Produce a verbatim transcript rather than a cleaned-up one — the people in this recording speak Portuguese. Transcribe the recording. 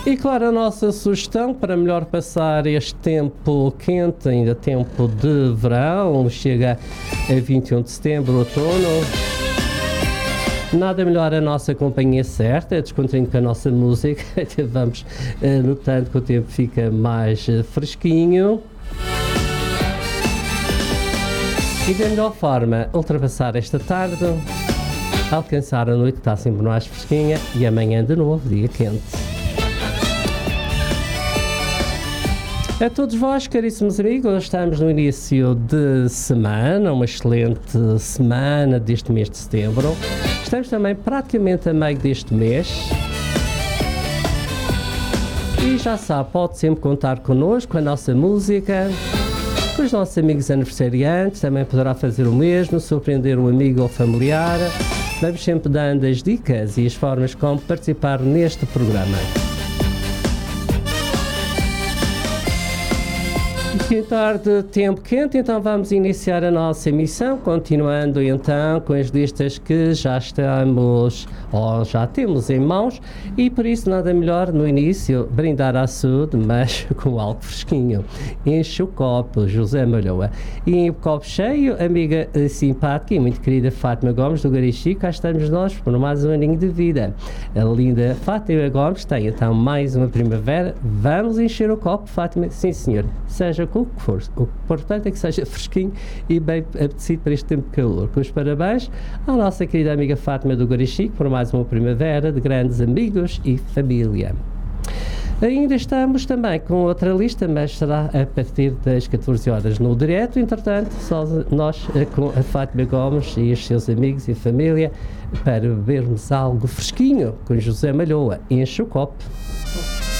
E claro, a nossa sugestão para melhor passar este tempo quente, ainda tempo de verão, chega a vinte e um de setembro, outono. Nada melhor a nossa companhia certa, descontraindo com a nossa música, vamos uh, notando que o tempo fica mais uh, fresquinho. E da melhor forma, ultrapassar esta tarde, alcançar a noite que está sempre mais fresquinha e amanhã de novo, dia quente. A todos vós, caríssimos amigos, estamos no início de semana, uma excelente semana deste mês de setembro. Estamos também praticamente a meio deste mês. E já sabe, pode sempre contar connosco, com a nossa música, com os nossos amigos aniversariantes, também poderá fazer o mesmo, surpreender um amigo ou familiar. Vamos sempre dando as dicas e as formas como participar neste programa. Que tarde, tempo quente, então vamos iniciar a nossa emissão, continuando então com as listas que já estamos, ou já temos em mãos, e por isso nada melhor no início brindar à saúde, mas com algo fresquinho. Enche o copo, José Malhoa. E em copo cheio, amiga simpática e muito querida Fátima Gomes do Garixi, cá estamos nós por mais um aninho de vida. A linda Fátima Gomes tem então mais uma primavera. Vamos encher o copo, Fátima? Sim, senhor. Seja com o que for. O importante é que seja fresquinho e bem apetecido para este tempo de calor. Com os parabéns à nossa querida amiga Fátima do Garixi por mais uma primavera de grandes amigos e família. Ainda estamos também com outra lista, mas será a partir das catorze horas no direto. Entretanto, só nós com a Fátima Gomes e os seus amigos e família para bebermos algo fresquinho com José Malhoa. Enche o copo.